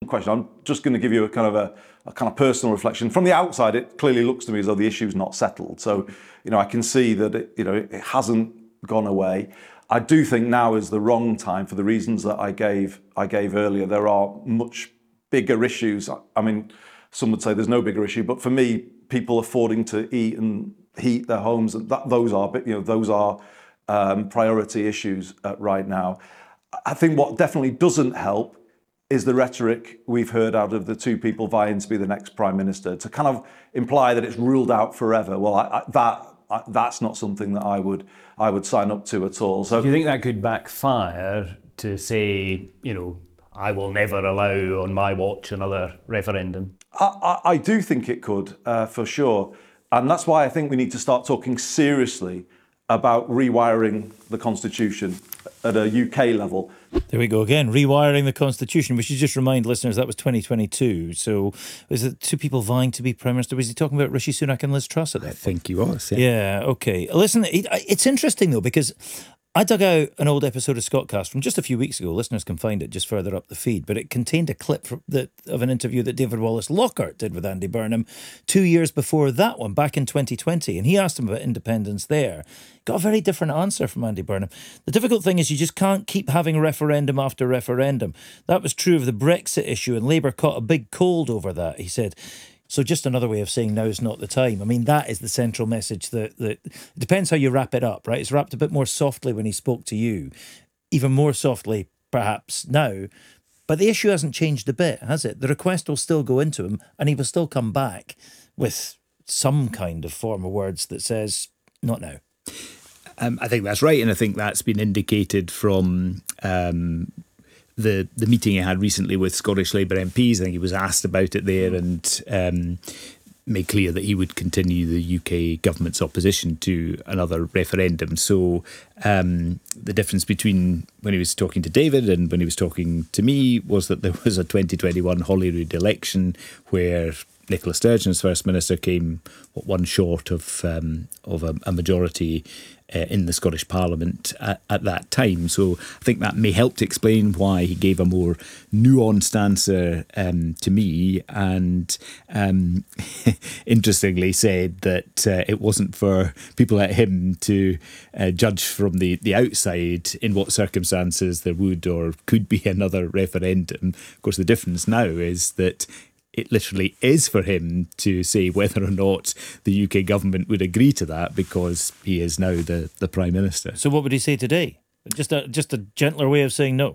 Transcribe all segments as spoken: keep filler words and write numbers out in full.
question. I'm just going to give you a kind of a, a kind of personal reflection. From the outside, it clearly looks to me as though the issue's not settled. So, you know, I can see that it, you know, it hasn't gone away. I do think now is the wrong time for the reasons that I gave I gave earlier. There are much bigger issues. I mean, some would say there's no bigger issue, but for me, people affording to eat and heat their homes, that those are, you know, those are um, priority issues uh, right now. I think what definitely doesn't help is the rhetoric we've heard out of the two people vying to be the next prime minister, to kind of imply that it's ruled out forever. Well, I, I, that I, that's not something that I would I would sign up to at all. So, do you think that could backfire to say, you know, I will never allow on my watch another referendum? I, I, I do think it could, uh, for sure. And that's why I think we need to start talking seriously about rewiring the Constitution at a U K level. There we go again, rewiring the Constitution. We should just remind listeners that was twenty twenty-two. So was it two people vying to be Prime Minister? Was he talking about Rishi Sunak and Liz Truss at that I point? think he was, yeah. Yeah, okay. Listen, it, it's interesting though, because I dug out an old episode of Scottcast from just a few weeks ago. Listeners can find it just further up the feed, but it contained a clip from the, of an interview that David Wallace Lockhart did with Andy Burnham two years before that one, back in twenty twenty. And he asked him about independence there. Got a very different answer from Andy Burnham. The difficult thing is you just can't keep having referendum after referendum. That was true of the Brexit issue, and Labour caught a big cold over that, he said. So just another way of saying now's not the time. I mean, that is the central message. That, that it depends how you wrap it up, right? It's wrapped a bit more softly when he spoke to you, even more softly perhaps now. But the issue hasn't changed a bit, has it? The request will still go into him, and he will still come back with some kind of form of words that says, not now. Um, I think that's right, and I think that's been indicated from Um, The, the meeting he had recently with Scottish Labour M Ps. I think he was asked about it there and um, made clear that he would continue the U K government's opposition to another referendum. So um, the difference between when he was talking to David and when he was talking to me was that there was a twenty twenty-one Holyrood election where Nicola Sturgeon, as First Minister, came what, one short of um, of a, a majority uh, in the Scottish Parliament at, at that time. So I think that may help to explain why he gave a more nuanced answer um, to me, and um, interestingly said that uh, it wasn't for people like him to uh, judge from the, the outside in what circumstances there would or could be another referendum. Of course, the difference now is that it literally is for him to say whether or not the U K government would agree to that, because he is now the, the Prime Minister. So what would he say today? Just a just a gentler way of saying no?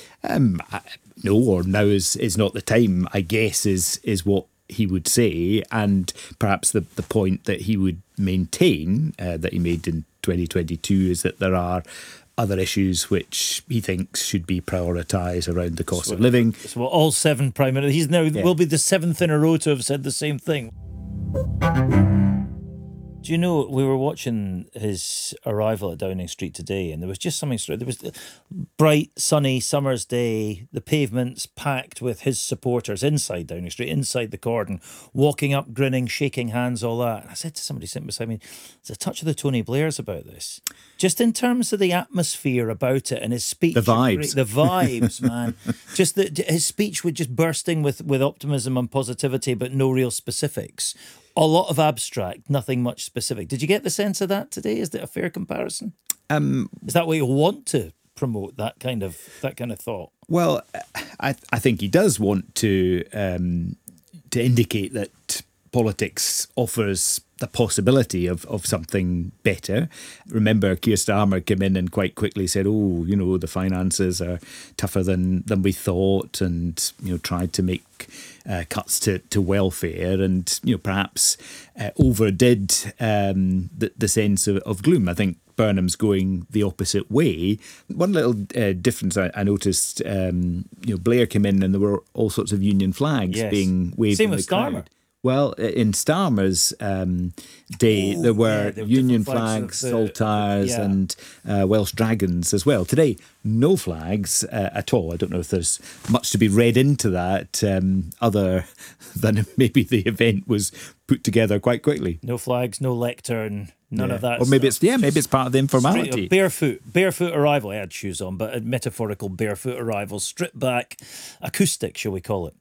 Um, no, or now is, is not the time, I guess, is is what he would say. And perhaps the, the point that he would maintain, uh, that he made in twenty twenty-two, is that there are other issues which he thinks should be prioritised around the cost so, of living. So all seven Prime Ministers, he's now yeah. will be the seventh in a row to have said the same thing. Do you know, we were watching his arrival at Downing Street today, and there was just something, there was a bright, sunny summer's day, the pavements packed with his supporters inside Downing Street, inside the cordon, walking up, grinning, shaking hands, all that. And I said to somebody sitting beside me, there's a touch of the Tony Blairs about this. Just in terms of the atmosphere about it and his speech. The vibes. The vibes, man. Just the, his speech was just bursting with, with optimism and positivity, but no real specifics. A lot of abstract, nothing much specific. Did you get the sense of that today? Is that a fair comparison? Um, Is that what you want to promote, that kind of that kind of thought? Well, I I think he does want to um, to indicate that politics offers the possibility of, of something better. Remember, Keir Starmer came in and quite quickly said, oh, you know, the finances are tougher than, than we thought, and, you know, tried to make uh, cuts to, to welfare, and, you know, perhaps uh, overdid um, the, the sense of, of gloom. I think Burnham's going the opposite way. One little uh, difference I, I noticed, um, you know, Blair came in and there were all sorts of union flags yes. being waved Same in the with crowd. Starmer. Well, in Starmer's um, day, oh, there were yeah, there Union flags, flags, the, saltires yeah. and uh, Welsh dragons as well. Today, no flags uh, at all. I don't know if there's much to be read into that, um, other than maybe the event was put together quite quickly. No flags, no lectern, none yeah. of that Or maybe stuff. it's yeah, maybe it's part of the informality. Straight, barefoot, barefoot arrival. I had shoes on, but a metaphorical barefoot arrival, stripped back, acoustic, shall we call it?